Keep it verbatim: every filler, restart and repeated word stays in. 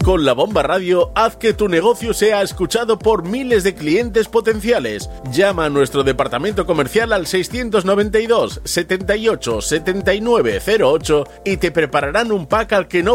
Con La Bomba Radio, haz que tu negocio sea escuchado por miles de clientes potenciales. Llama a nuestro departamento comercial al seiscientos noventa y dos, setenta y ocho, setenta y nueve cero ocho y te prepararán un pack al que no